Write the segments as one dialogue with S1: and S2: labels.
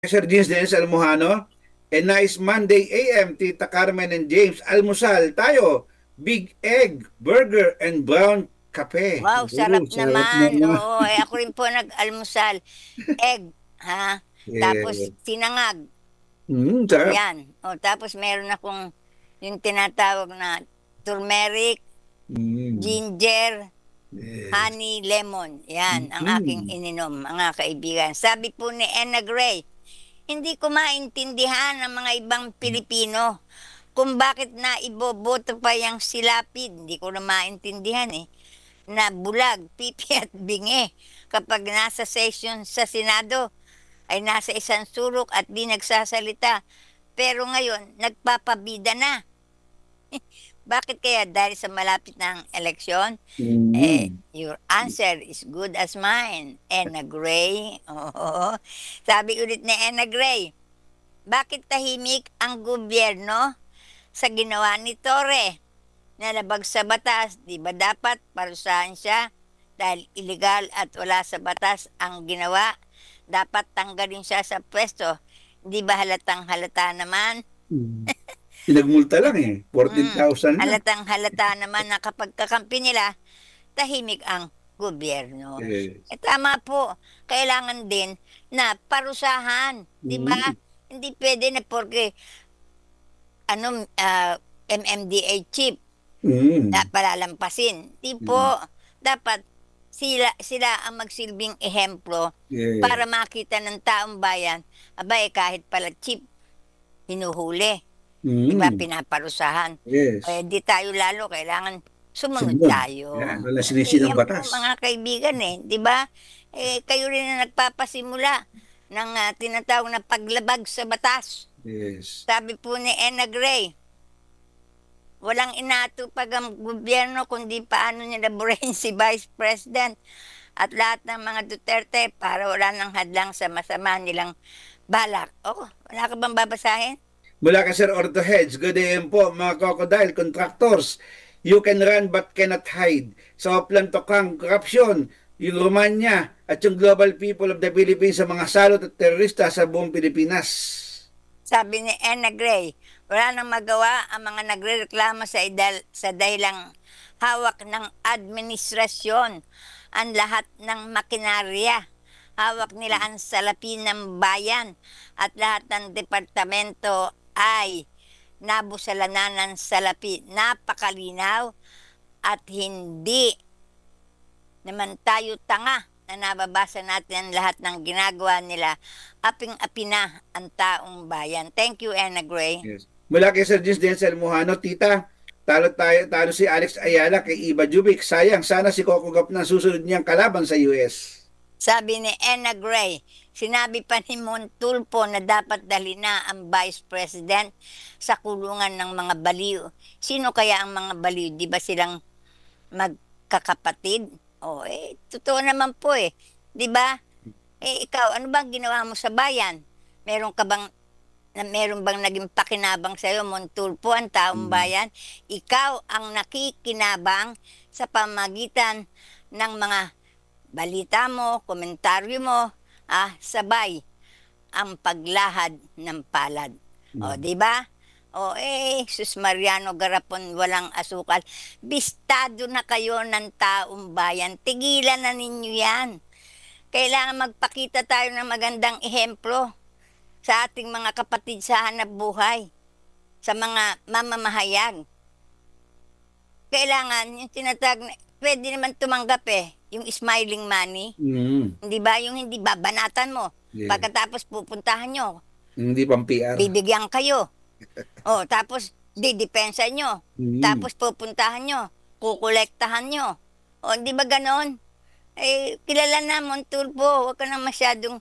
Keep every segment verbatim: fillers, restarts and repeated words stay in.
S1: Sir James Dennis Almohano. A nice Monday A M, Tita Carmen and James. Almusal tayo. Big egg, burger, and brown kape.
S2: Wow,
S1: Oo,
S2: sarap
S1: sarap
S2: naman.
S1: naman.
S2: Oo, eh, ako rin po nag-almusal. Egg, ha? Tapos
S1: Yeah.
S2: sinangag.
S1: Mm,
S2: O,
S1: sarap.
S2: yan. O, tapos meron akong yung tinatawag na turmeric,
S1: Mm,
S2: ginger,
S1: yes.
S2: honey, lemon. Yan ang aking
S1: Mm,
S2: ininom, mga kaibigan. Sabi po ni Enna Gray, hindi ko maintindihan ng mga ibang Pilipino kung bakit na iboboto pa yung silapid. Hindi ko na maintindihan eh. Na bulag, pipi at bingi kapag nasa session sa Senado ay nasa isang sulok at di nagsasalita. Pero ngayon, nagpapabida na. Bakit kaya? Dahil sa malapit ng eleksyon? Eh,
S1: mm.
S2: your answer is good as mine. Enna Gray. Oo. Sabi ulit ni Enna Gray, bakit tahimik ang gobyerno sa ginawa ni Torre? Nalabag sa batas, di ba dapat parusahan siya dahil illegal at wala sa batas ang ginawa? Dapat tanggalin siya sa pwesto. Di ba halatang halata naman?
S1: Mm. Pinagmulta lang eh.
S2: Mm,
S1: fourteen thousand lang.
S2: halatang halata naman na kapag kakampi nila, tahimik ang gobyerno.
S1: Yes.
S2: Eh, tama po, kailangan din na parusahan. Di ba?
S1: Mm,
S2: Hindi pwede na porque ano, ah, M M D A chip na
S1: mm,
S2: palalampasin. Di
S1: mm.
S2: po, dapat sila, sila ang magsilbing ehemplo para
S1: Yeah.
S2: makita ng taong bayan, abay kahit pala cheap, hinuhuli. Di ba,
S1: Mm,
S2: pinaparusahan. Eh,
S1: yes.
S2: di tayo lalo, kailangan sumunod
S1: Sumunod. Yan,
S2: tayo.
S1: wala
S2: Eh,
S1: sinisinang
S2: yan po
S1: batas.
S2: mga kaibigan eh, di ba? Eh, kayo rin na nagpapasimula ng ah, tinatawag na paglabag sa batas.
S1: Yes.
S2: Sabi po ni Enna Gray, walang inatupag ang gobyerno kundi paano niya naburahin si Vice President at lahat ng mga Duterte para wala nang hadlang sa masama nilang balak. Oh, wala ka bang babasahin?
S1: Mula kay Sir Orto Heads, good day po mga crocodile contractors. You can run but cannot hide. Sa plantokang korupsyon, yung Romanya at yung global people of the Philippines sa mga salot at terorista sa buong Pilipinas.
S2: Sabi ni Enna Gray, wala nang magawa ang mga nagrereklamo sa, idal, sa dahilang hawak ng administrasyon ang lahat ng makinarya. Hawak nila ang salapi ng bayan at lahat ng departamento ay nabusalanan ng salapi. Napakalinaw at hindi naman tayo tanga na nababasa natin ang lahat ng ginagawa nila. Aping-api na ang taong bayan. Thank you, Anna Gray.
S1: Yes. Mula kay Sir Jis Denzel Mojano, tita, talo tayo, talo si Alex Ayala kay Iba Jubic. Sayang, sana si Coco Gap na susunod niyang kalaban sa U S.
S2: Sabi ni Anna Gray, sinabi pa ni Montulfo na dapat dali na ang Vice President sa kulungan ng mga baliw. Sino kaya ang mga baliw? Di ba silang magkakapatid? O, eh, totoo naman po eh. Di ba? Eh, ikaw, ano bang ginawa mo sa bayan? Meron ka bang na meron bang naging pakinabang sa iyo, Montulfo, ang taong
S1: Mm.
S2: bayan? Ikaw ang nakikinabang sa pamagitan ng mga balita mo, komentaryo mo, ah, sabay ang paglahad ng palad. O,
S1: Mm.
S2: di ba? O, eh, Sus Mariano Garapon, walang asukal. Bistado na kayo ng taong bayan. Tigilan na ninyo yan. Kailangan magpakita tayo ng magandang ehemplo sa ating mga kapatid sa hanap buhay, sa mga mamamahayag. Kailangan, yung tinatag, pwede naman tumanggap eh, yung smiling money.
S1: Mm.
S2: Hindi ba? Yung hindi babanatan mo.
S1: Yeah.
S2: Pagkatapos pupuntahan nyo,
S1: Hindi pang P R.
S2: bibigyan kayo. O, tapos didepensa nyo.
S1: Mm.
S2: Tapos pupuntahan nyo, kukolektahan nyo. O, di ba ganon? Eh, kilala na, Montulfo, huwag ka na masyadong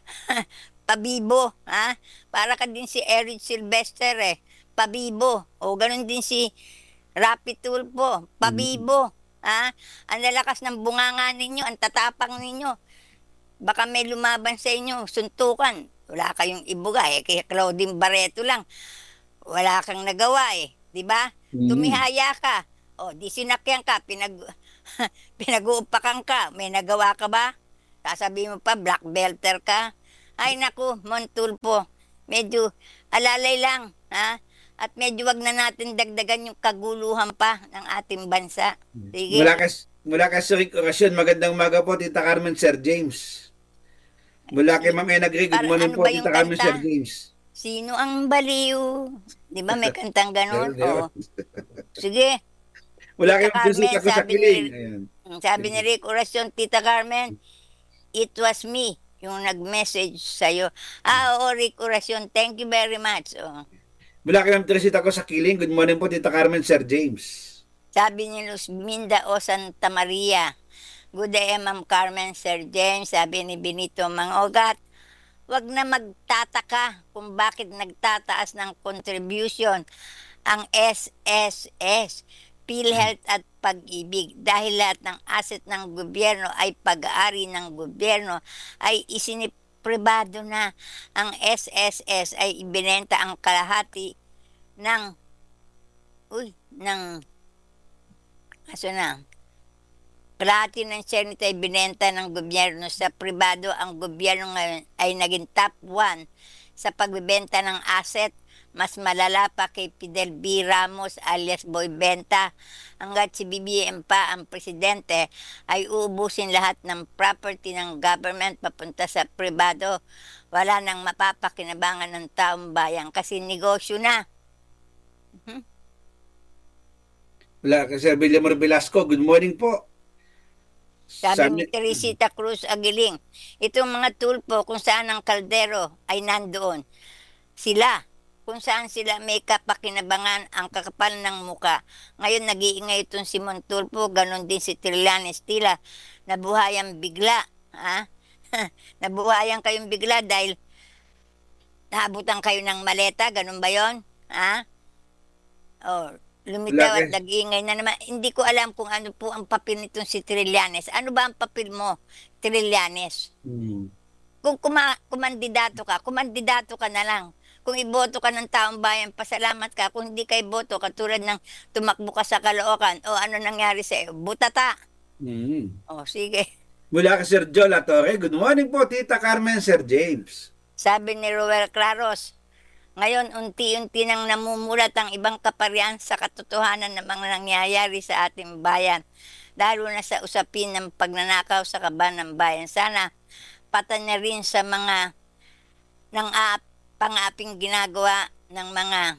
S2: pabibo, ha? Para ka din si Eric Sylvester, eh. Pabibo. O, ganon din si Rapi Tulfo,
S1: Mm.
S2: pabibo. Ha? Ang lalakas ng bunganga ninyo, ang tatapang ninyo. Baka may lumaban sa inyo, suntukan. Wala kayong ibuga eh. Kaya Claudine Barreto lang. Wala kang nagawa eh. Di ba?
S1: Mm.
S2: Tumihaya ka. O, di sinakyan ka. Pinag, pinag-uupakan ka. May nagawa ka ba? Sasabihin mo pa, black belter ka. Ay naku, Montulpo, medyo alalay lang, ha? At medyo wag na natin dagdagan yung kaguluhan pa ng ating bansa. Sige,
S1: Mula kay, mula kay Sir Rick Oracion, magandang umaga po, Tita Carmen, Sir James. Mula kay Ma'am Ena Gray, good
S2: para
S1: morning
S2: ano
S1: po,
S2: ba yung
S1: Tita Carmen, Sir
S2: kanta?
S1: James.
S2: Sino ang baliw? Di ba may kantang ganon?
S1: Meron yun.
S2: O, sige,
S1: Mula
S2: Tita
S1: kay Ma'am
S2: Carmen,
S1: Dulcita ko sa
S2: sabi
S1: Kiling.
S2: ni,
S1: Ayan.
S2: sabi ni Rick Orasyon, Tita Carmen, it was me yung nag-message sa'yo. Ah, oo, Rick Orasyon, thank you very much. Oh.
S1: Mula kay Ma'am Teresita ko sa Kiling, good morning po, Tita Carmen, Sir James.
S2: Sabi ni Luz Minda o Santa Maria, good day, Ma'am Carmen, Sir James. Sabi ni Benito Mangogat, wag na magtataka kung bakit nagtataas ng contribution ang S S S, PhilHealth at Pag-ibig dahil lahat ng asset ng gobyerno ay pag-aari ng gobyerno ay isinipribado na. Ang S S S ay ibinenta ang kalahati ng uy, ng aso na kalahati ng share nito ay binenta ng gobyerno sa pribado. Ang gobyerno ngayon ay naging top one sa pagbebenta ng asset. Mas malala pa kay Fidel B. Ramos alias Boy Benta. Hanggat si B B M pa ang presidente ay uubusin lahat ng property ng government papunta sa pribado. Wala nang mapapakinabangan ng taong bayan kasi negosyo na. Hmm?
S1: Mula kay Sir Villamor Velasco, good morning po.
S2: Sabi ni Teresita Cruz Aguiling, itong mga tulpo kung saan ang kaldero ay nandoon. Sila, kung saan sila may kapakinabangan ang kakapal ng muka. Ngayon nag-iingay itong si Montulpo, ganon din si Trillanes Tila. Nabuhayan bigla. Ha? Nabuhayan kayong bigla dahil nahabutan kayo ng maleta, ganon ba yon? Ha? Oh, lumitaw at nag-iingay na naman. Hindi ko alam kung ano po ang papel nitong si Trillanes. Ano ba ang papel mo, Trillanes?
S1: Hmm.
S2: Kung kuma- kumandidato ka, kumandidato ka na lang. Kung iboto ka ng taong bayan, pasalamat ka. Kung hindi ka iboto, katulad ng tumakbo ka sa Caloocan, o ano nangyari sa iyo, butata.
S1: Hmm.
S2: O, sige.
S1: Mula kay Sir Joe Latorre, good morning po, Tita Carmen, Sir James.
S2: Sabi ni Roel Claros, ngayon unti-unti nang namumulat ang ibang kaparian sa katotohanan ng mga nangyayari sa ating bayan. Lalo na sa usapin ng pagnanakaw sa kaban ng bayan. Sana patan na rin sa mga ng pang-aping ginagawa ng mga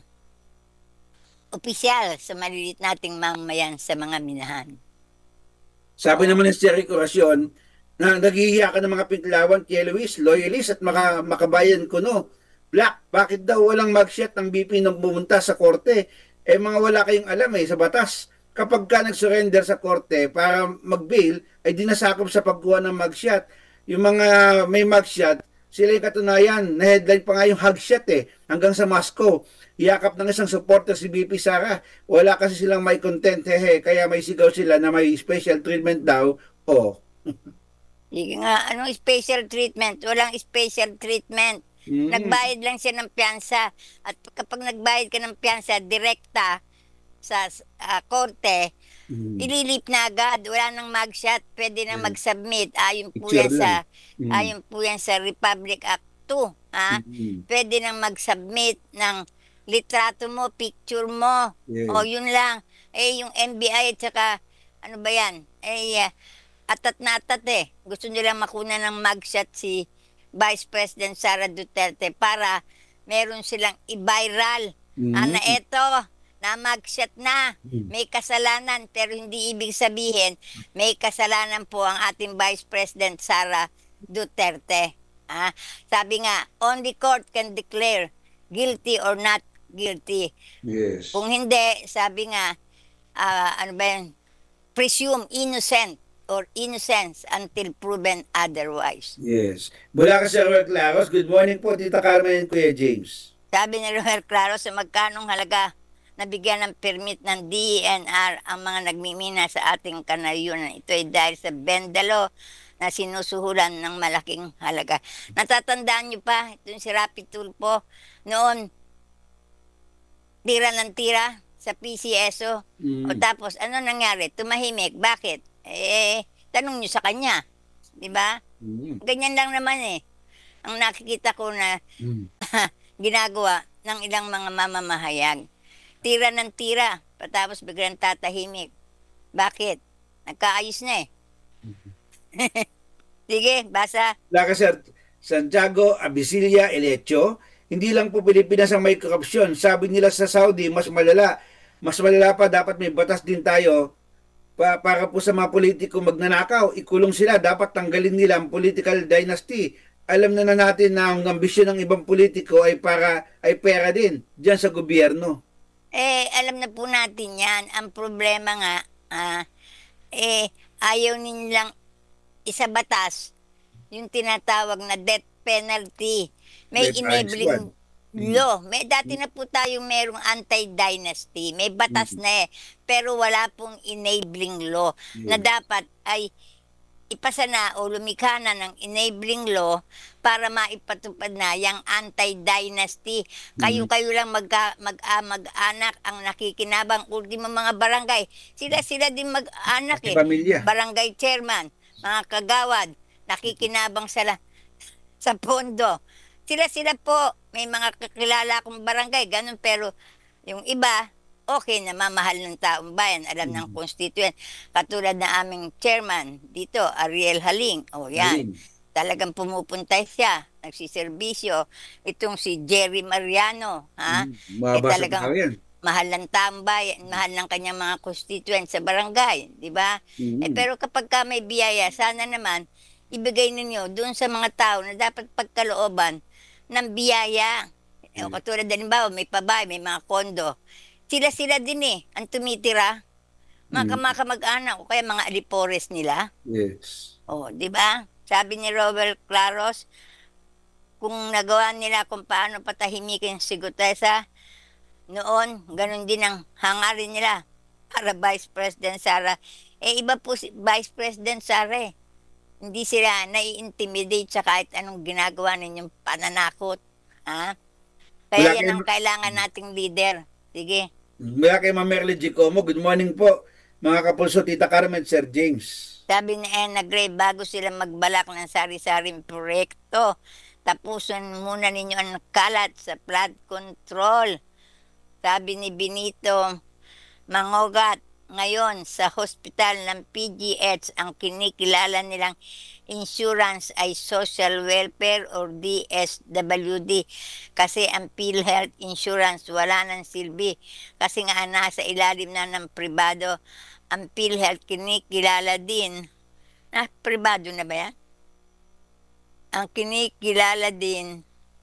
S2: opisyal sa maliliit nating mamayan sa mga minahan.
S1: Sabi naman ni Sir Rick Oracion, na naghihiya ka ng mga pinklawan kay Luis, loyalist at maka, makabayan ko no. Black, bakit daw walang magshot ng B P nang bumunta sa korte? Eh mga wala kayong alam eh sa batas. Kapag ka nag-surrender sa korte para mag-bail, ay dinasakop sa pagkuha ng magshot. Yung mga may magshot, sila yung katunayan, na-headline pa nga yung hugshot eh, hanggang sa Moscow. Yakap ng isang supporter si B P Sara. Wala kasi silang may content, hehe, kaya may sigaw sila na may special treatment daw. Oh.
S2: Sige nga, anong special treatment? Walang special treatment.
S1: Mm.
S2: Nagbayad lang siya ng piyansa. At kapag nagbayad ka ng piyansa, direkta sa uh, korte,
S1: Mm.
S2: ililip na agad. Wala nang magshot. Pwede nang
S1: Mm.
S2: mag-submit. Ayon po
S1: Picture
S2: yan sa,
S1: lang. Mm.
S2: ayon po yan sa Republic Act two. Ha?
S1: Mm.
S2: Pwede nang mag-submit ng litrato mo, picture mo.
S1: Yeah.
S2: O yun lang. Eh, yung N B I at saka, ano ba yan? Eh, uh, atat na atat eh. Gusto nila makuna ng mugshot si Vice President Sara Duterte para meron silang i-viral.
S1: Mm.
S2: Ana eto, na mugshot na.
S1: Mm.
S2: May kasalanan pero hindi ibig sabihin may kasalanan po ang ating Vice President Sara Duterte. Ah, sabi nga, only court can declare guilty or not guilty.
S1: Yes.
S2: Kung hindi, sabi nga, ah, ano ba yan? Presume innocent or innocence until proven otherwise.
S1: Yes. Mula ka sa Roel Claros, good morning po, Tita Carmen and Kuya James.
S2: Sabi ni Roel Claros, sa magkanong halaga nabigyan ng permit ng D E N R ang mga nagmimina sa ating kanayunan. Ito ay dahil sa bendalo na sinusuhulan ng malaking halaga. Natatandaan niyo pa, ito si Rapi Tulfo, noon, tira ng tira sa P C S O.
S1: Mm.
S2: O tapos, ano nangyari? Tumahimik. Bakit? Eh, tanong niyo sa kanya. Di ba?
S1: Mm.
S2: Ganyan lang naman eh. ang nakikita ko na
S1: Mm.
S2: ginagawa ng ilang mga mamamahayag. Tira ng tira, patapos biglang tatahimik. Bakit? Nagkaayos na eh. Sige, basa.
S1: Laka Sir Santiago Abisilla Elecho, hindi lang po Pilipinas ang may korupsyon. Sabi nila sa Saudi, mas malala. Mas malala pa, dapat may batas din tayo pa, para po sa mga politiko magnanakaw. Ikulong sila, dapat tanggalin nila ang political dynasty. Alam na na natin na ang ambisyon ng ibang politiko ay para ay pera din diyan sa gobyerno.
S2: Eh, alam na po natin yan. Ang problema nga, ah, eh, ayaw nilang isa batas yung tinatawag na death penalty. May
S1: May
S2: enabling
S1: price one.
S2: law. May dati na po tayong merong anti-dynasty. May batas
S1: Mm.
S2: na eh. Pero wala pong enabling law na
S1: Yeah.
S2: dapat ay ipasa na o lumikha na ng enabling law para maipatupad na yung anti-dynasty. Kayo-kayo lang magka, mag, ah, mag-anak ang nakikinabang. Ultimo mga barangay. Sila-sila din mag-anak
S1: Pati
S2: eh.
S1: pamilya.
S2: Barangay chairman, mga kagawad, nakikinabang sa, la- sa pondo. Sila-sila po, may mga kakilala akong barangay, ganun, pero yung iba, okay na mamahal ng taong bayan, alam ng
S1: Mm.
S2: constituent. Katulad na aming chairman dito, Ariel Haling. O yan,
S1: Galing.
S2: talagang pumupunta siya, nagsiservisyo. Itong si Jerry Mariano, ha?
S1: Mm.
S2: Eh
S1: Mabasa pa
S2: talagang
S1: tayo yan.
S2: mahal ng taong bayan, mahal ng kanyang mga constituent sa barangay, di ba? Eh,
S1: Mm.
S2: pero kapag ka may biyaya, sana naman ibigay ninyo doon sa mga tao na dapat pagkalooban ng biyaya. Eh,
S1: Mm.
S2: katulad halimbawa, may pabay, may mga kondo. Sila-sila din eh, ang tumitira. Mga
S1: Mm.
S2: kamag-anak o kaya mga alipores nila.
S1: Yes.
S2: O, di ba? Sabi ni Robert Claros, kung nagawa nila kung paano patahimikin si Gutesa, noon, ganun din ang hangarin nila para Vice President Sara. Eh, iba po si Vice President Sara eh. Hindi sila nai-intimidate sa kahit anong ginagawa ninyong pananakot. Ha? Kaya
S1: Wala
S2: yan
S1: kayong-
S2: ang kailangan nating leader. Sige.
S1: Mula kay Ma'am Merly Gicomo, good morning po. Mga kapulso, Tita Carmen, Sir James.
S2: Sabi ni Enna Gray, bago sila magbalak ng sari-saring proyekto, tapusin muna ninyo ang kalat sa flood control. Sabi ni Benito Mangogat, ngayon sa hospital ng P G H, ang kinikilala nilang insurance ay Social Welfare or D S W D. Kasi ang PhilHealth Insurance wala ng silbi. Kasi nga nasa ilalim na ng pribado. Ang PhilHealth kinikilala din. Ah, pribado na ba yan? Ang kinikilala din.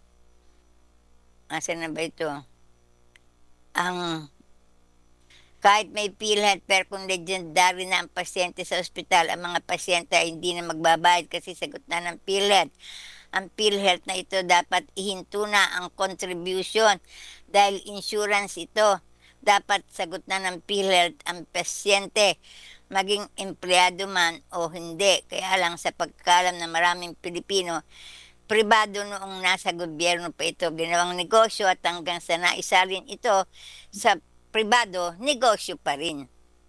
S2: Asan na ba ito? Ang kahit may PhilHealth pero kung legendary na ang pasyente sa ospital, ang mga pasyente ay hindi na magbabayad kasi sagot na ng PhilHealth. Ang PhilHealth na ito dapat ihinto na ang contribution dahil insurance ito. Dapat sagot na ng PhilHealth ang pasyente, maging empleyado man o hindi. Kaya lang sa pagkalam ng maraming Pilipino, pribado noong nasa gobyerno pa ito ginawang negosyo at hanggang sa naisalin ito sa pribado, negosyo pa rin.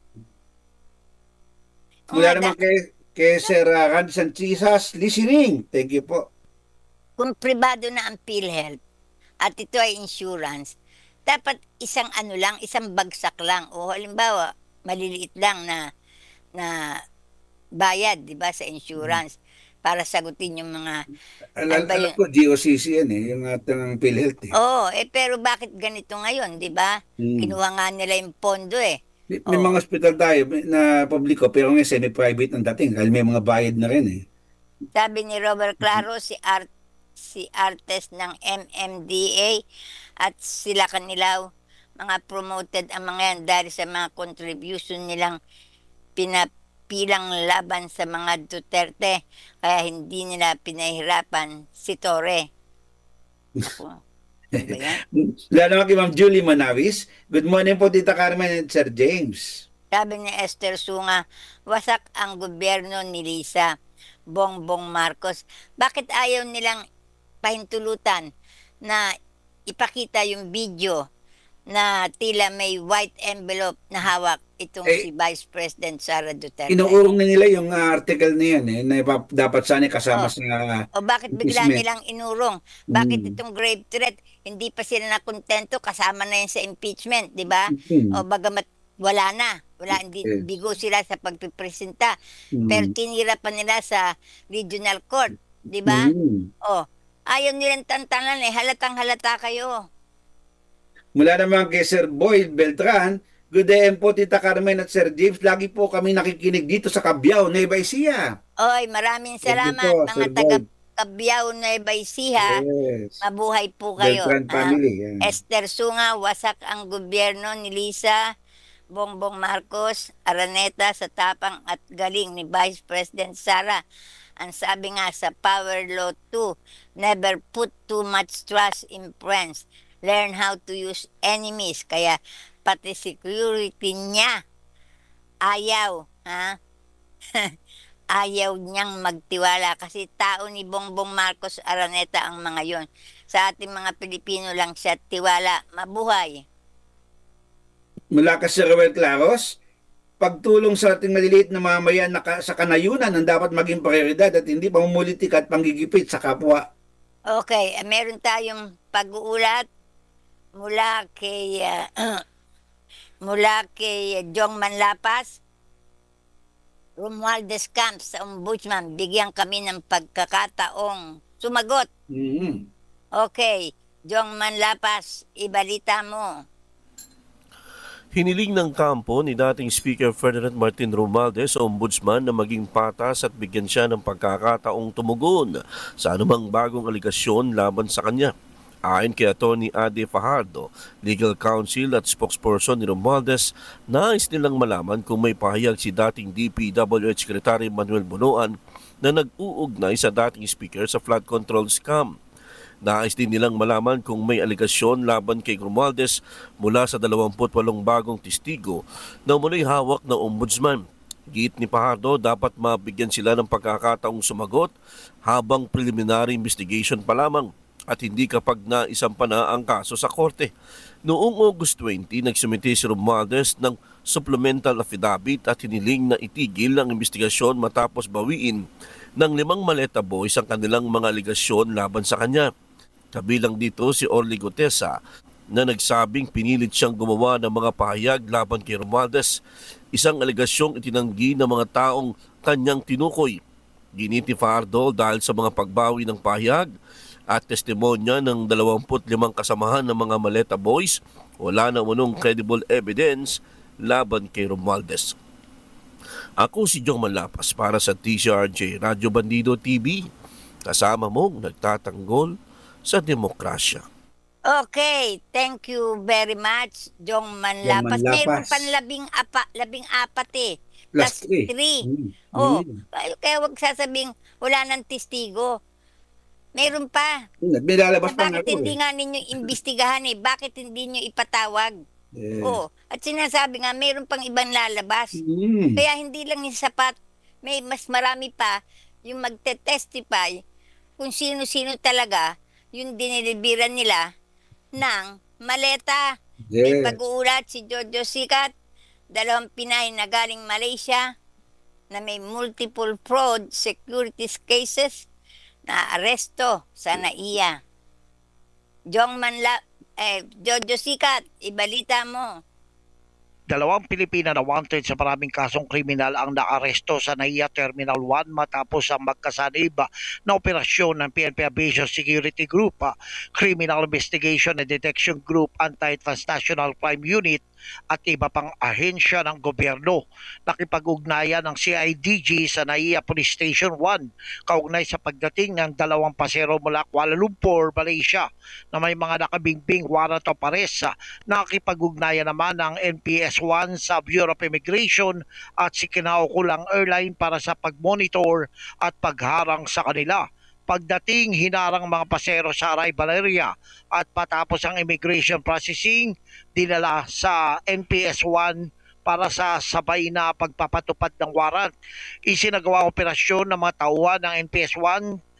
S1: Mula
S2: Kung,
S1: naman
S2: ada-
S1: kay, kay Sir uh, Randy Sanchisas, listening. Thank you po.
S2: kung pribado na ang PhilHealth at ito ay insurance, dapat isang ano lang, isang bagsak lang. O halimbawa, maliliit lang na na bayad, di ba, sa insurance para sagutin yung mga
S1: Al-
S2: Ano ba
S1: alam
S2: yun?
S1: ko, G O C C yan eh, yung ating PhilHealth eh.
S2: Oo, eh pero bakit ganito ngayon, di ba?
S1: Hmm.
S2: Kinuha nga nila yung pondo eh.
S1: May, may
S2: Oo.
S1: mga hospital tayo na publiko, pero ngayon semi-private ang dating. Dahil may mga bayad na rin eh.
S2: Sabi ni Robert Claro, si Art si Artes ng M M D A at sila kanilaw mga promoted ang mga yan dahil sa mga contribution nilang pinapilang laban sa mga Duterte kaya hindi nila pinahirapan si Torre. Ako, ano ba yan?
S1: Lalo naman kay Ma'am Julie Manawis. Good morning po, Tita Carmen and Sir James.
S2: Sabi ni Esther Sunga, wasak ang gobyerno ni Lisa, Bongbong Marcos. Bakit ayaw nilang pahintulutan na ipakita yung video na tila may white envelope na hawak itong
S1: Eh,
S2: si Vice President Sara Duterte.
S1: inuurong na nila yung ah, article na yan eh, na ipap- dapat sana kasama
S2: Oh,
S1: sa
S2: o bakit bigla
S1: impeachment.
S2: nilang inurong? Bakit
S1: Mm.
S2: itong grave threat, hindi pa sila nakontento, kasama na yan sa impeachment, di ba? O
S1: Mm.
S2: bagamat wala na, wala, hindi,
S1: Yes.
S2: bigo sila sa pagpipresenta. Pero
S1: Mm.
S2: tinira pa nila sa regional court, di ba?
S1: Mm.
S2: O, ayaw nilang tantanan eh, halatang halata kayo.
S1: Mula naman kay Sir Boyd Beltran, good day po Tita Carmen at Sir James. Lagi po kami nakikinig dito sa Cabiao, Nueva Ecija.
S2: Oy, maraming
S1: Thank you
S2: salamat
S1: po,
S2: mga
S1: Sir
S2: taga
S1: Boyd.
S2: Cabiao Nueva Ecija.
S1: Yes.
S2: Mabuhay po kayo.
S1: Beltran
S2: Ah,
S1: family. Yan.
S2: Esther Sunga, wasak ang gobyerno ni Lisa, Bongbong Marcos, Araneta sa tapang at galing ni Vice President Sara. Ang sabi nga sa Power Law two, never put too much trust in friends. Learn how to use enemies. Kaya pati security niya, ayaw, ha? Ayaw niyang magtiwala kasi tao ni Bongbong Marcos Araneta ang mga yon. Sa ating mga Pilipino lang siya tiwala. Mabuhay.
S1: Mula kay Sir Ruel Claros, pagtulong sa ating maliliit na mamayan na ka- sa kanayunan ang dapat maging prioridad at hindi pamumulitik at panggigipit sa kapwa.
S2: Okay, eh, meron tayong pag-uulat mula kay ah, mula kay Jong Manlapas. Romualdez Camps sa Ombudsman, bigyan kami ng pagkakataong sumagot.
S1: Mhm.
S2: Okay, Jong Manlapas, ibalita mo.
S3: Hiniling ng kampo ni dating Speaker Ferdinand Martin Romualdez sa Ombudsman na maging patas at bigyan siya ng pagkakataong tumugon sa anumang bagong aligasyon laban sa kanya. Ayon kay Atty. Ade Fajardo, legal counsel at spokesperson ni Romualdez, nais nilang malaman kung may pahayag si dating D P W H Secretary Manuel Bunuan na nag-uugnay sa dating speaker sa flood control scam. Nais din nilang malaman kung may aligasyon laban kay Romualdez mula sa dalawampu't walong bagong testigo na umunoy hawak ng ombudsman. Giit ni Fajardo, dapat mabigyan sila ng pagkakataong sumagot habang preliminary investigation pa lamang at hindi kapag naisampa na ang kaso sa korte. Noong August twenty, nagsumite si Romualdez ng supplemental affidavit at hiniling na itigil ang investigasyon matapos bawiin ng limang maleta boys ang kanilang mga aligasyon laban sa kanya. Kabilang dito si Orly Gutesa na nagsabing pinilit siyang gumawa ng mga pahayag laban kay Romualdez, isang aligasyong itinanggi ng mga taong kanyang tinukoy. Ginit ni Fajardo dahil sa mga pagbawi ng pahayag at testimonya ng dalawampu't limang kasamahan ng mga maleta boys, wala na umunong credible evidence laban kay Romualdez. Ako si Jong Manlapas para sa T C R J Radyo Bandido T V, kasama mong nagtatanggol sa demokrasya.
S2: Okay, thank you very much, Jong Manlapas.
S1: Jong Manlapas.
S2: Meron pan labing, apa, labing apat eh.
S1: Plus
S2: Plus
S1: three.
S2: three.
S1: Mm.
S2: Oh,
S1: Mm.
S2: kaya wag sasabing wala ng testigo. Meron pa.
S1: May lalabas pa nga
S2: Bakit
S1: ako
S2: hindi
S1: eh.
S2: nga ninyo imbestigahan eh? Bakit hindi nyo ipatawag?
S1: Yes.
S2: Oh, at sinasabi nga, meron pang ibang lalabas.
S1: Mm.
S2: Kaya hindi lang yung sapat. May mas marami pa yung magte-testify kung sino-sino talaga yung dinilibiran nila ng maleta. May
S1: Yes.
S2: pag-uulat si Jojo Sikat, dalawang Pinay na galing Malaysia na may multiple fraud securities cases na aresto sa N A I A. Jong Manla, eh, Jojo Sikat, ibalita mo.
S4: Dalawang Pilipina na wanted sa maraming kasong kriminal ang naaresto sa N A I A Terminal one matapos ang magkasanib na operasyon ng P N P Aviation Security Group, Criminal Investigation and Detection Group, Anti-Transnational Crime Unit at iba pang ahensya ng gobyerno. Nakipag-ugnayan ng C I D G sa N A I A Police Station one kaugnay sa pagdating ng dalawang pasero mula Kuala Lumpur, Malaysia na may mga nakabingbing warrant of arrest. Nakipag-ugnayan naman ng N P S one sa Bureau of Immigration at si kinaukulang airline para sa pag-monitor at pagharang sa kanila. Pagdating, hinarang mga pasero sa arrival area at patapos ang immigration processing, dinala sa N P S one para sa sabay na pagpapatupad ng warrant. Isinagawa ang operasyon ng mga tauhan ng N P S one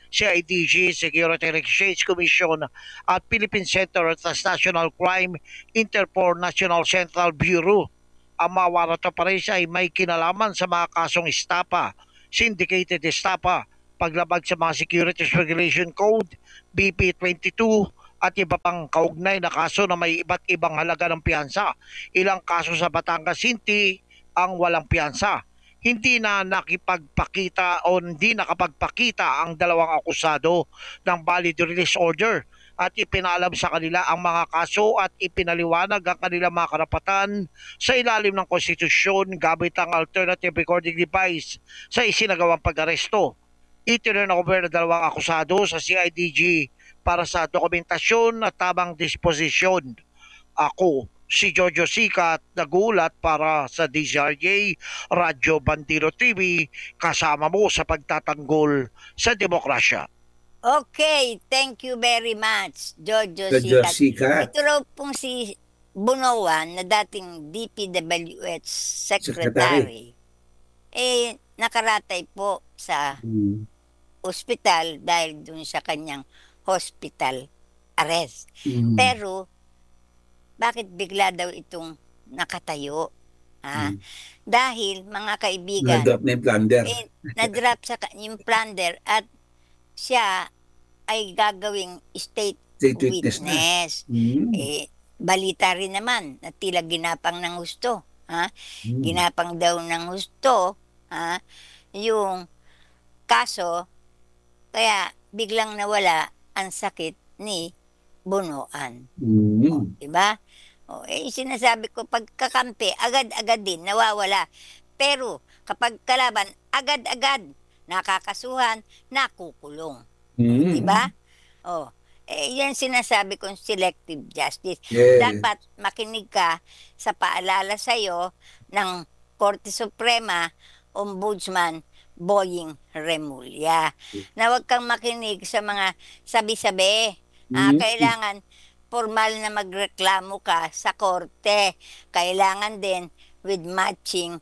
S4: C I D G, Security and Exchange Commission at Philippine Center at National Crime, Interpol National Central Bureau. Ang mga warrant of arrest ay may kinalaman sa mga kasong estapa, syndicated estapa, paglabag sa mga Securities Regulation Code, B P twenty-two, at iba pang kaugnay na kaso na may iba't ibang halaga ng piyansa. Ilang kaso sa Batangas City ang walang piyansa. Hindi na nakipagpakita o hindi nakapagpakita ang dalawang akusado ng valid release order at ipinaalam sa kanila ang mga kaso at ipinaliwanag ang kanilang mga karapatan sa ilalim ng konstitusyon gamit ang alternative recording device sa isinagawang pag-aresto. Itinurnover na dalawang akusado sa C I D G para sa dokumentasyon at tamang disposisyon. Ako, si Jojo Sikat, nagulat para sa D Z R J Radyo Bandero T V, kasama mo sa pagtatanggol sa demokrasya.
S2: Okay, thank you very much, Jojo
S1: Jojo
S2: Sikat.
S1: Sikat.
S2: Ito raw pong si Bunoan na dating D P W H Secretary,
S1: Secretary.
S2: eh nakaratay po sa
S1: Mm.
S2: ospital dahil dun sa kanyang hospital arrest.
S1: Mm.
S2: Pero, bakit bigla daw itong nakatayo? Ha?
S1: Mm.
S2: Dahil, mga kaibigan,
S1: Na-drop na yung plunder.
S2: eh, na-drop sa ka- yung plunder at siya ay gagawing state,
S1: State witness na.
S2: witness.
S1: Mm.
S2: Eh, balita rin naman na tila ginapang ng husto. Ha?
S1: Mm.
S2: Ginapang daw ng husto ha? Yung kaso, kaya biglang nawala ang sakit ni Bunoan.
S1: Mm.
S2: Diba? O, eh, sinasabi ko, pagkakampi, agad-agad din, nawawala. Pero, kapag kalaban, agad-agad, nakakasuhan, nakukulong.
S1: Mm.
S2: Diba? O, eh, yan sinasabi kong selective justice.
S1: Yes.
S2: Dapat makinig ka sa paalala sa'yo ng Korte Suprema, Ombudsman Boying Remulla. Na huwag kang makinig sa mga sabi-sabi. Ah,
S1: Mm.
S2: kailangan formal na magreklamo ka sa korte. Kailangan din with matching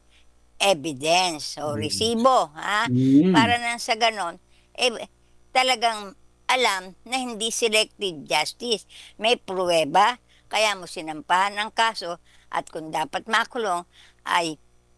S2: evidence o resibo. Ha?
S1: Mm.
S2: Para nang sa ganon, eh, talagang alam na hindi selective justice. May pruweba, kaya mo sinampahan ng kaso at kung dapat makulong, ay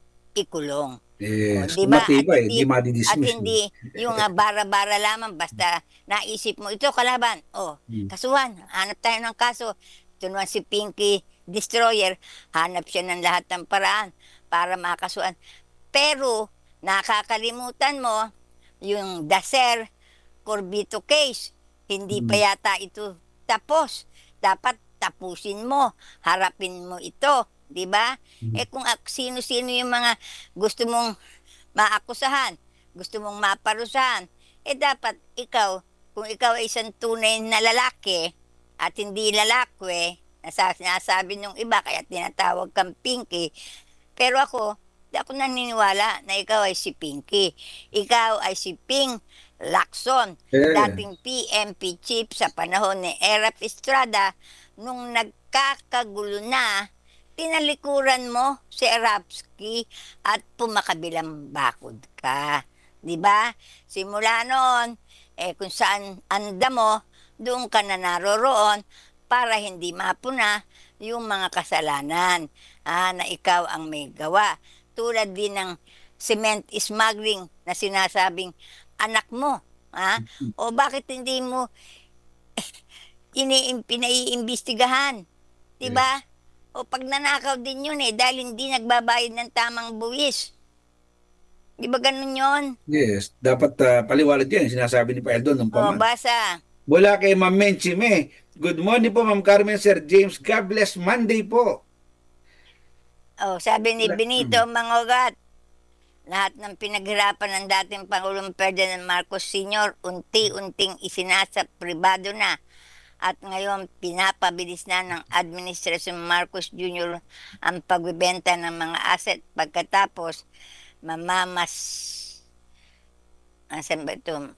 S2: ikulong.
S1: Yes.
S2: O, diba?
S1: Matibay,
S2: At
S1: di
S2: hindi-
S1: madidismiss.
S2: At hindi yung ah, bara-bara lamang, basta naisip mo, ito kalaban, oh,
S1: Hmm.
S2: kasuhan, hanap tayo ng kaso. Ito naman si Pinky Destroyer, hanap siya ng lahat ng paraan para makasuhan. Pero, nakakalimutan mo, yung Daser Corbito case, hindi pa yata ito tapos. Dapat tapusin mo, harapin mo ito, di ba? Eh kung ak- sino-sino yung mga gusto mong maakusahan, gusto mong maparusahan, eh dapat ikaw, kung ikaw ay isang tunay na lalaki at hindi lalakwe, nasa, nasabi nung iba, kaya tinatawag kang Pinky. Pero ako, di ako naniniwala na ikaw ay si Pinky. Ikaw ay si Ping Lacson,
S1: Yeah.
S2: dating P M P chief sa panahon ni Erap Estrada. Nung nagkakagulo na, tinalikuran mo si Erapsky at pumakabilang bakod ka. Di ba? Simula noon, eh kung saan anda mo, doon ka na naroroon para hindi mapuna yung mga kasalanan ah, na ikaw ang may gawa. Tulad din ng cement smuggling na sinasabing anak mo. Ha? O bakit hindi mo ini pinaiimbestigahan? Diba? O pag nanakaw din yun eh, dahil hindi nagbabayad ng tamang buwis. Di ba ganun yun?
S1: Yes. Dapat ah, paliwanag yan. Sinasabi ni Pa Eldon ng
S2: O
S1: paman.
S2: basa.
S1: Wala kay Ma'am Menchime. Good morning po, Ma'am Carmen, Sir James. God bless Monday po.
S2: O sabi ni
S1: Wala-
S2: Benito Mangogat, lahat ng pinaghirapan ng dating Pangulong Ferdinand Marcos Senior unti-unting isinasa pribado na. At ngayon, pinapabilis na ng Administrasyon Marcos Junior ang pagbibenta ng mga asset pagkatapos mamamas... Asan ba ito?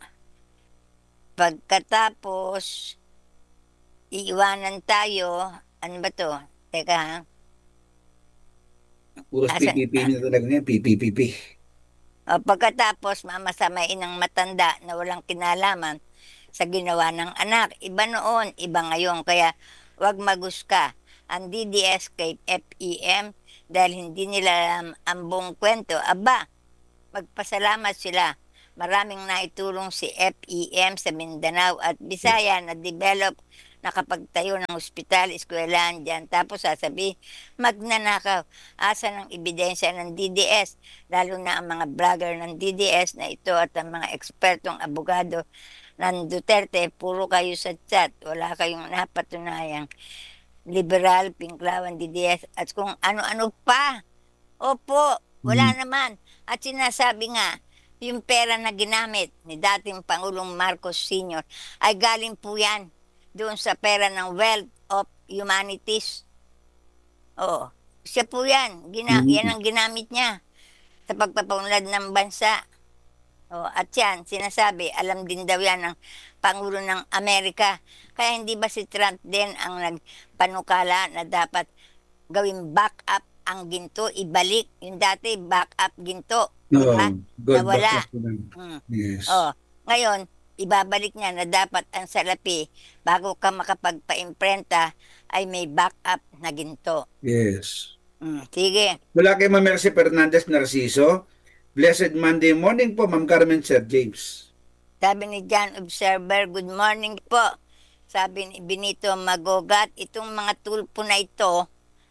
S2: Pagkatapos, iiwanan tayo... Ano ba to? Teka ha?
S1: Puros
S2: Asa-
S1: P P P na talaga niya. P P P P.
S2: O, pagkatapos, mamasamain ng matanda na walang kinalaman sa ginawa ng anak. Iba noon, iba ngayon. Kaya wag maguska ang D D S kay F E M dahil hindi nila alam ang buong kwento. Aba, magpasalamat sila. Maraming naitulong si F E M sa Mindanao at Bisaya na develop nakapagtayo ng ospital, eskwelahan dyan. Tapos sasabihin, magnanakaw. Asa ng ebidensya ng D D S, lalo na ang mga vlogger ng D D S na ito at ang mga ekspertong abogado ng Duterte, puro kayo sa chat. Wala kayong napatunayang liberal, pinklawan, D D S, at kung ano-ano pa. Opo, wala naman. At sinasabi nga, yung pera na ginamit ni dating Pangulong Marcos Senior ay galing po yan doon sa pera ng Wealth of Humanities. Oo, siya po yan. Gina-
S1: Mhm.
S2: Yan ang ginamit niya sa pagpapaunlad ng bansa. Oh, at yan, sinasabi, alam din daw yan ng Pangulo ng Amerika. Kaya hindi ba si Trump din ang nagpanukala na dapat gawing backup ang ginto, ibalik. Yung dati, backup ginto.
S1: No,
S2: Diba?
S1: gold
S2: Nawala.
S1: back na.
S2: Mm.
S1: Yes.
S2: Oh, ngayon, ibabalik niya na dapat ang salapi bago ka makapagpa-imprenta ay may backup na ginto.
S1: Yes.
S2: Mm, sige.
S1: Mula kay Ma'am Mercy Fernandez Narciso, Blessed Monday morning po, Ma'am Carmen Sir James.
S2: Sabi ni John Observer, good morning po. Sabi ni Benito Magogat, itong mga tulpo na ito,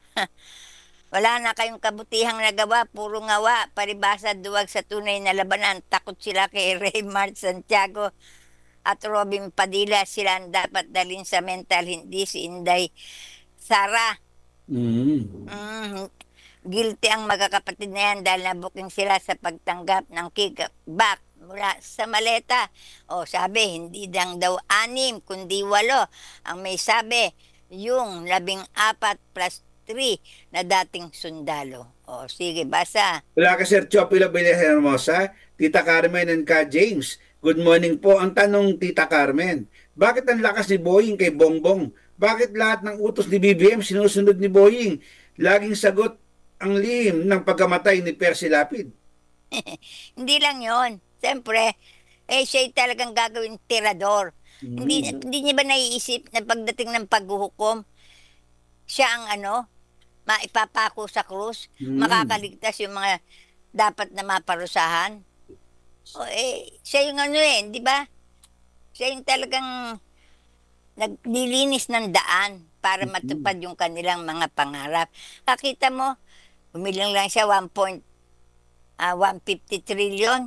S2: wala na kayong kabutihang nagawa, puro ngawa, paribasa duwag sa tunay na labanan. Takot sila kay Raymart Santiago at Robin Padilla. Sila ang dapat dalhin sa mental, hindi si Inday Sara.
S1: Mm.
S2: Mm, guilty ang magkakapatid na yan dahil nabuking sila sa pagtanggap ng kickback mula sa maleta. O sabi, hindi lang daw anim, kundi walo. Ang may sabi, yung labing apat plus three na dating sundalo. O sige, basa.
S1: Mula kay Sir Chopila Hermosa, Tita Carmen and Ka James. Good morning po. Ang tanong, Tita Carmen, bakit ang lakas ni Boying kay Bongbong? Bakit lahat ng utos ni B B M sinusunod ni Boying? Laging sagot ang lihim ng pagkamatay ni Percy Lapid.
S2: Hindi lang yon. Siyempre, eh siya talagang gagawin tirador.
S1: Mm.
S2: Hindi, hindi niya ba naiisip na pagdating ng paghuhukom, siya ang ano, maipapako sa krus,
S1: Mm.
S2: makakaligtas yung mga dapat na maparusahan. O eh, siya yung ano eh, di ba? Siya yung talagang naglilinis ng daan para
S1: Mm-mm.
S2: matupad yung kanilang mga pangarap. Kakita mo, umilang lang siya one point one fifty trillion,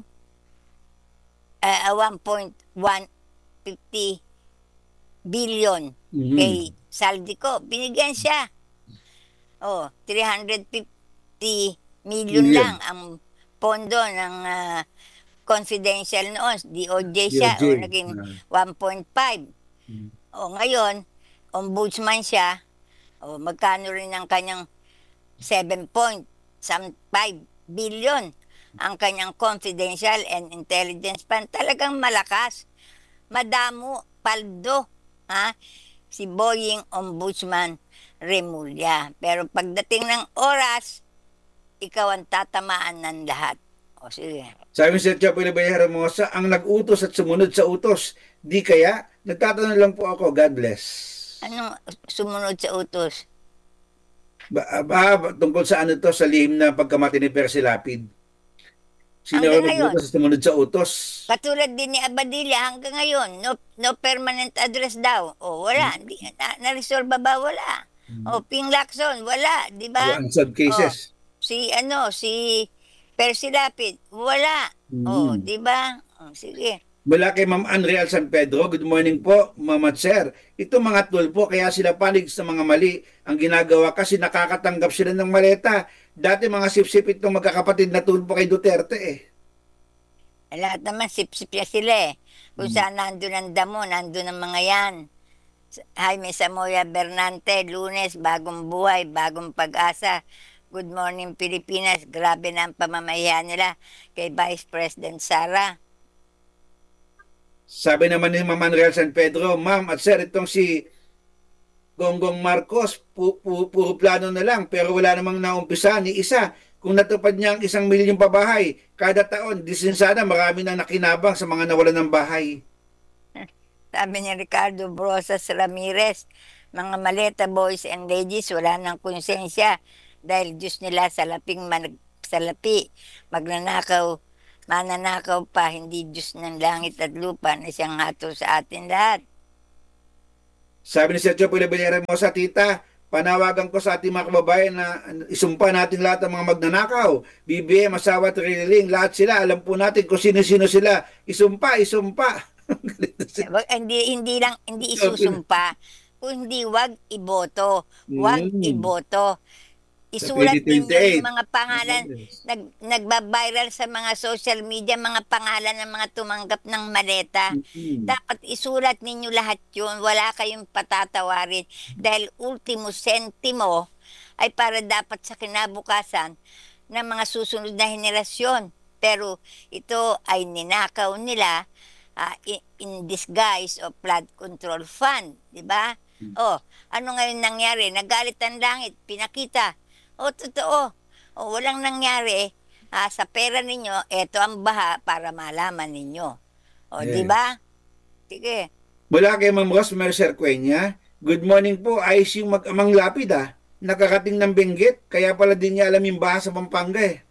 S2: uh, one point one fifty billion
S1: Mhm.
S2: kay Saldico. Binigyan siya. Oh, three hundred fifty million
S1: Million.
S2: lang ang pondo ng ah, confidential noon. D O J siya.
S1: D O J.
S2: O naging one point five.
S1: Mm.
S2: O ngayon, ombudsman siya. O magkano rin ang kanyang seven point five billion ang kanyang confidential and intelligence fund. Talagang malakas. Madamo, paldo. Ha? Si Boying Ombudsman Remulla. Pero pagdating ng oras, ikaw ang tatamaan ng lahat. O sige.
S1: Sabi ni Sir Chopila Hermosa, ang nag-utos at sumunod sa utos. Di kaya, nagtatanong lang po ako, God bless.
S2: Anong sumunod sa utos?
S1: Ba, ba, tungkol sa ano to, sa lihim na pagkamatay ni Percy Lapid. Sino
S2: Hanggang
S1: ang
S2: ngayon.
S1: nag-utos at sumunod sa utos?
S2: Katulad din ni Abadilla hanggang ngayon, no, no permanent address daw. O wala, Di, na, na-resolve ba? Wala. O Ping Lacson, wala, di ba?
S1: Unsolved cases.
S2: Si ano, si Percy Lapid, wala. O,
S1: Mm.
S2: di ba? O, sige.
S1: Mula kay Ma'am Anreal San Pedro, good morning po, Ma'am at Sir. Ito mga tulpo, kaya sila panig sa mga mali ang ginagawa kasi nakakatanggap sila ng maleta. Dati mga sip-sip itong magkakapatid na tulpo kay Duterte eh.
S2: Eh, lahat naman, sip-sip niya sila eh. Kung saan nandun ang damo, nandun ang mga yan. Jaime Samoya Bernante, Lunes, bagong buhay, bagong pag-asa. Good morning, Pilipinas. Grabe na ang pamamahiya nila kay Vice President Sara.
S1: Sabi naman ni Ma'am Anreal San Pedro, Ma'am at Sir, itong si Gonggong Marcos, pu- pu- puro plano na lang, pero wala namang naumpisa ni isa. kung natupad niya ang isang milyong pabahay kada taon, di sin sana marami nang nakinabang sa mga nawalan ng bahay.
S2: Sabi ni Ricardo Brosas Ramirez, mga maleta boys and ladies, wala nang konsensya dahil Diyos nila salaping man, salapi, magnanakaw, mananakaw pa, hindi Diyos ng langit at lupa na siyang hatol sa atin lahat.
S1: Sabi ni Sergio Pilibinera mo sa tita, panawagan ko sa ating mga kababayan na isumpa natin lahat ng mga magnanakaw, B B M, asawa at riling, lahat sila, alam po natin kung sino-sino sila. Isumpa, isumpa.
S2: Wag, hindi, hindi lang, hindi isusumpa, kung hindi wag iboto. Wag
S1: Mm.
S2: iboto.
S1: Sa
S2: Isulat ninyo
S1: twenty twenty-eight.
S2: yung mga pangalan, nag, nagba-viral sa mga social media, mga pangalan ng mga tumanggap ng maleta.
S1: Mm.
S2: Dapat isulat ninyo lahat yun. Wala kayong patatawarin. Dahil ultimo sentimo ay para dapat sa kinabukasan ng mga susunod na henerasyon. Pero ito ay ninakaw nila ah, in, in disguise of flood control fund. Diba? Oh, ano ngayon nangyari? Nagalit ang langit, pinakita. O, totoo. O, walang nangyari. Ah, sa pera ninyo, eto ang baha para malaman ninyo. O,
S1: Yes.
S2: di ba? Sige.
S1: Mula kay Ma'am Rosemary Sercuenya, good morning po, ayos yung mag-amang lapid ah. Nakakating ng Benguet, kaya pala din niya alam yung baha sa Pampanga eh.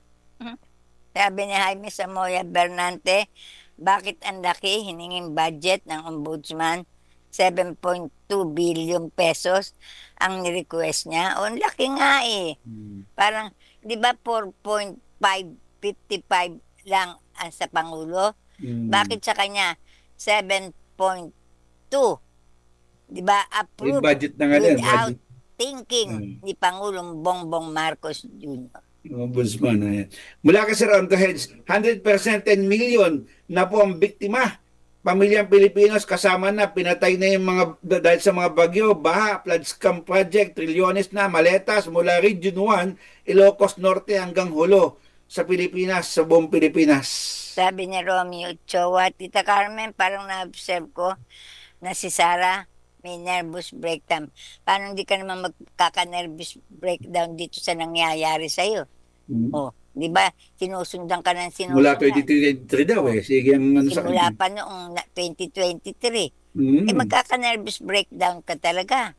S2: Sabi ni Jaime Samoya Bernante, bakit ang laki hiningin budget ng ombudsman? seven point two billion pesos ang ni-request niya. O, ang laki nga eh. Parang, di ba four point five five five lang ang sa Pangulo?
S1: Mm.
S2: Bakit sa kanya seven point two? Di ba?
S1: May
S2: Approved
S1: budget na nga din.
S2: without
S1: Budget.
S2: thinking
S1: Mm.
S2: ni Pangulong Bongbong Marcos Junior
S1: Yung ombudsman. Ayan. Mula kay Sir Onto Heads, one hundred percent ten million na po ang biktima. Pamilyang Pilipinos kasama na, pinatay na yung mga, dahil sa mga bagyo, baha, flood scam project, trilyones na, maletas mula Region one, Ilocos Norte hanggang Hulo sa Pilipinas, sa buong Pilipinas.
S2: Sabi ni Romeo Ochoa, Tita Carmen, parang na-observe ko na si Sarah may nervous breakdown. Paano hindi ka naman magkaka-nervous breakdown dito sa nangyayari sa'yo?
S1: Mm.
S2: Oh, di ba? Sinusundan ka ng sinusundan.
S1: Mula twenty twenty-three daw eh. Sige ang ano sa
S2: Simula
S1: kanya.
S2: pa noong na- twenty twenty-three.
S1: Mm.
S2: Eh, magkaka-nervous breakdown ka talaga.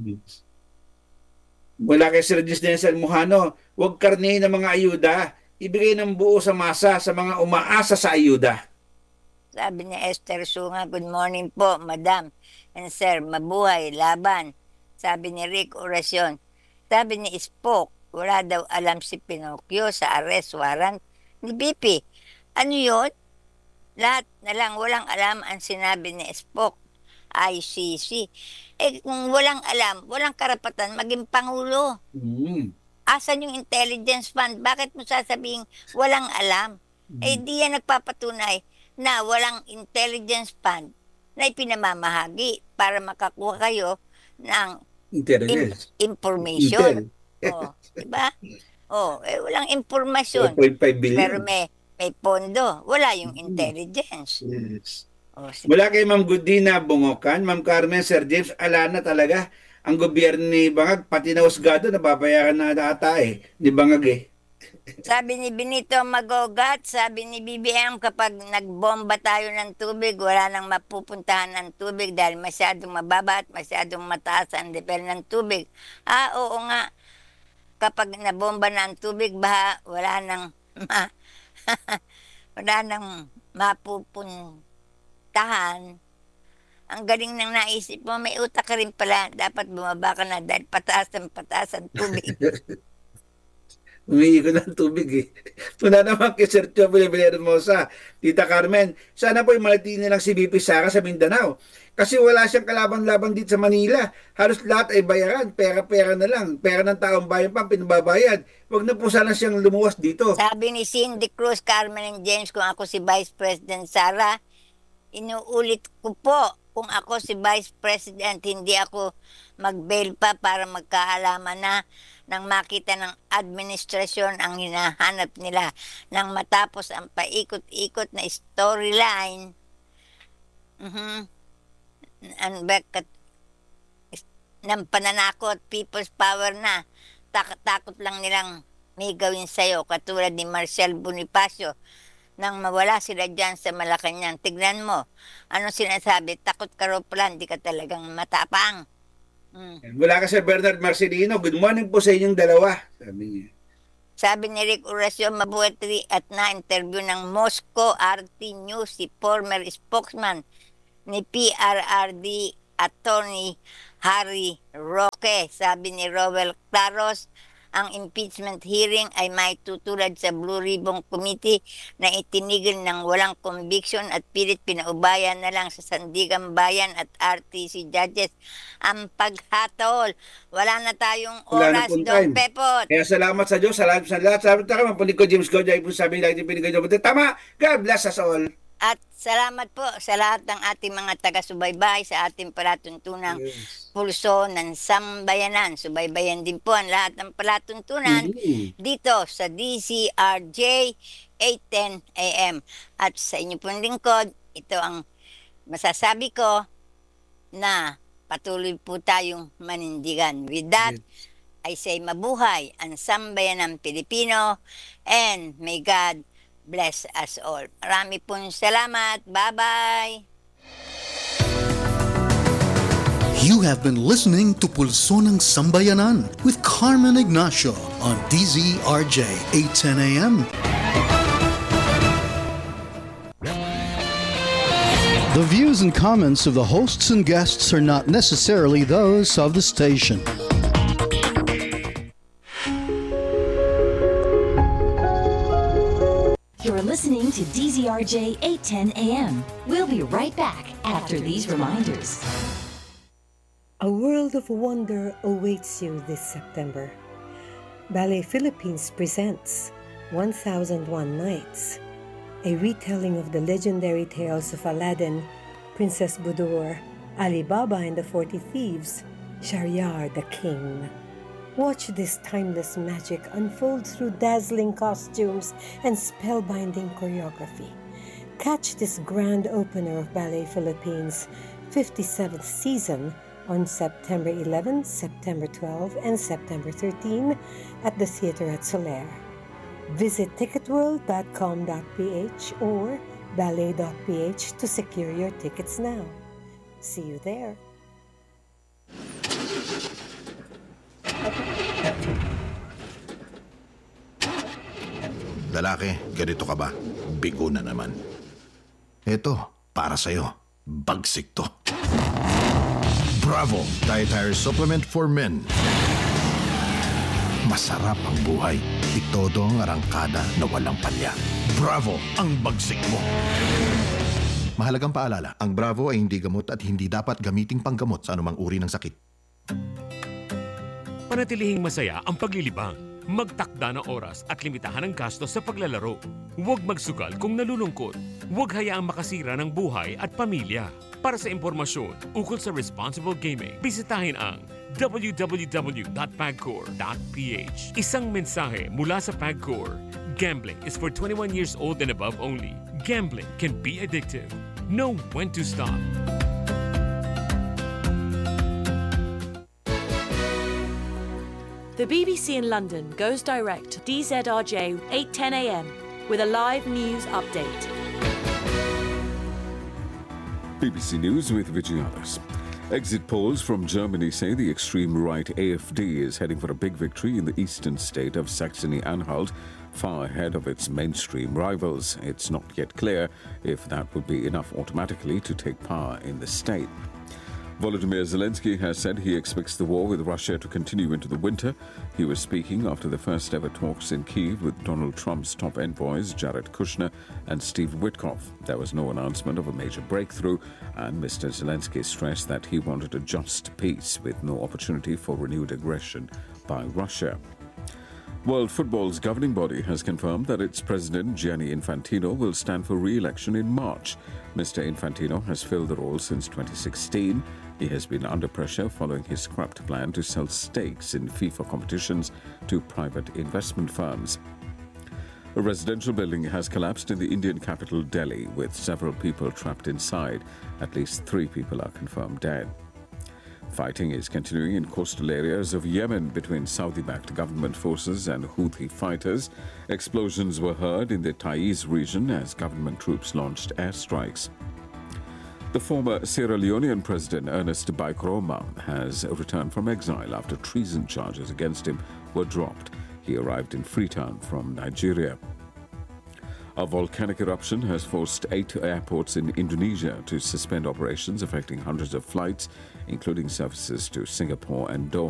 S1: Mula kay Sir Disnensel Mojano, huwag karnihin ng mga ayuda. Ibigay ng buo sa masa sa mga umaasa sa ayuda.
S2: Sabi ni Esther Sunga, good morning po, madam. And sir, mabuhay, laban. Sabi ni Rick Oracion. Sabi ni Spock, wala daw alam si Pinocchio sa arrest warrant ni B P. Ano yun? Lahat na lang walang alam ang sinabi ni Spock. I C C. Eh kung walang alam, walang karapatan maging Pangulo.
S1: Mm.
S2: Asan yung intelligence fund? Bakit mo sasabing walang alam? Eh di yan nagpapatunay na walang intelligence fund na ipinamamahagi para makakuha kayo ng
S1: Intelligence.
S2: im- information.
S1: Intel.
S2: Oh, diba? Oh, eh walang impormasyon.
S1: four point five billion.
S2: Pero may may pondo, wala yung intelligence.
S1: Yes.
S2: Oh, sige.
S1: Mula kay Ma'am Godina Bungokan, Ma'am Carmen, Sir James, ala na talaga ang gobyerno ni Bangag, pati na husgado, nababayaran na ata eh, ni Bangag eh.
S2: Sabi ni Benito Magogat, sabi ni B B M, kapag nagbomba tayo ng tubig, wala nang mapupuntahan ng tubig dahil masyadong mababa at masyadong mataas ang level ng tubig. Ah, oo nga. Kapag nabomba na ang tubig, baha, wala nang ma, wala nang mapupuntahan. Ang galing ng naisip mo, may utak ka rin pala. Dapat bumaba ka na dahil pataas ang pataas ang tubig.
S1: Umiikot ng tubig eh. Muna naman kay Sir Chobo Villarreal Mosa, Tita Carmen, sana po imalatiin nilang si B P Sara sa Mindanao. Kasi wala siyang kalaban-laban dito sa Manila. Halos lahat ay bayaran, pera-pera na lang. Pera ng taong bayan pa, pinababayad. Huwag na po sana siyang lumuwas dito.
S2: Sabi ni Cindy Cruz, Carmen and James, kung ako si Vice President Sara, inuulit ko po, kung ako si Vice President, hindi ako mag-bail pa para magkaalaman na nang makita ng administrasyon ang hinahanap nila nang matapos ang paikot-ikot na storyline. Mhm. Ang bakat ng pananakot, people's power na. Tak- takot lang nilang may gawin sa'yo katulad ni Marcel Bonifacio nang mawala sila dyan sa Malacanang. Tignan mo, ano sinasabi? Takot ka raw pala, hindi ka talagang matapang. Mm.
S1: Mula ka sa Bernard Marcelino, good morning po sa inyong dalawa. Sabi niya.
S2: Sabi ni Rick Horacio Mabuetri at na-interview ng Moscow R T News si former spokesman ni P R R D Attorney Harry Roque. Sabi ni Roel Claros, ang impeachment hearing ay may tutulad sa Blue Ribbon Committee na itinigil ng walang conviction at pilit pinaubayan na lang sa Sandigan Bayan at R T C judges ang paghatol. Wala na tayong
S1: Wala na
S2: oras,
S1: pong
S2: Don
S1: time.
S2: Pepot.
S1: Kaya salamat sa Diyos, salamat sa lahat. Salamat sa mga punig ko, James Gojo, ay po sabi lang, pinigay niyo. Tama, God bless us all.
S2: At salamat po sa lahat ng ating mga taga-subaybay sa ating palatuntunang
S1: Yes.
S2: pulso ng sambayanan. Subaybayan din po ang lahat ng palatuntunan
S1: Mhm.
S2: dito sa D C R J eight ten A M. At sa inyo pong lingkod, ito ang masasabi ko na patuloy po tayong manindigan. With that, I say mabuhay ang sambayanang Pilipino and may God bless us all. Marami pong salamat. Bye-bye.
S5: You have been listening to Pulso ng Sambayanan with Carmen Ignacio on D Z R J eight ten A M. The views and comments of the hosts and guests are not necessarily those of the station.
S6: You're listening to D Z R J eight ten A M. We'll be right back after these reminders.
S7: A world of wonder awaits you this September. Ballet Philippines presents one thousand one Nights, a retelling of the legendary tales of Aladdin, Princess Budur, Ali Baba and the Forty Thieves, Shahryar the King. Watch this timeless magic unfold through dazzling costumes and spellbinding choreography. Catch this grand opener of Ballet Philippines' fifty-seventh season on September eleventh, September twelfth, and September thirteenth at the Theater at Soler. Visit ticket world dot com dot p h or ballet dot p h to secure your tickets now. See you there.
S8: Lalaki, ganito ka ba? Bigo na naman. Eto, para sa'yo. Bagsik to. Bravo! Dietary Supplement for Men. Masarap ang buhay. Itodo ang arangkada na walang palya. Bravo! Ang bagsik mo. Mahalagang paalala, ang Bravo ay hindi gamot at hindi dapat gamiting panggamot sa anumang uri ng sakit.
S9: Panatilihing masaya ang paglilibang. Magtakda ng oras at limitahan ang gastos sa paglalaro. Huwag magsugal kung nalulungkot. Huwag hayaang makasira ng buhay at pamilya. Para sa impormasyon ukol sa responsible gaming, bisitahin ang w w w dot pagcor dot p h. Isang mensahe mula sa Pagcor. Gambling is for twenty-one years old and above only. Gambling can be addictive. Know when to stop.
S10: The B B C in London goes direct to D Z R J eight ten A M with a live news update.
S11: B B C News with Vijayadas. Exit polls from Germany say the extreme right A F D is heading for a big victory in the eastern state of Saxony-Anhalt, far ahead of its mainstream rivals. It's not yet clear if that would be enough automatically to take power in the state. Volodymyr Zelensky has said he expects the war with Russia to continue into the winter. He was speaking after the first ever talks in Kyiv with Donald Trump's top envoys Jared Kushner and Steve Witkoff. There was no announcement of a major breakthrough, and Mister Zelensky stressed that he wanted a just peace with no opportunity for renewed aggression by Russia. World Football's governing body has confirmed that its president, Gianni Infantino, will stand for re-election in March. Mister Infantino has filled the role since twenty sixteen. He has been under pressure following his scrapped plan to sell stakes in FIFA competitions to private investment firms. A residential building has collapsed in the Indian capital, Delhi, with several people trapped inside. At least three people are confirmed dead. Fighting is continuing in coastal areas of Yemen between Saudi-backed government forces and Houthi fighters. Explosions were heard in the Taiz region as government troops launched airstrikes. The former Sierra Leonean President Ernest Bai Koroma has returned from exile after treason charges against him were dropped. He arrived in Freetown from Nigeria. A volcanic eruption has forced eight airports in Indonesia to suspend operations, affecting hundreds of flights, including services to Singapore and Doha.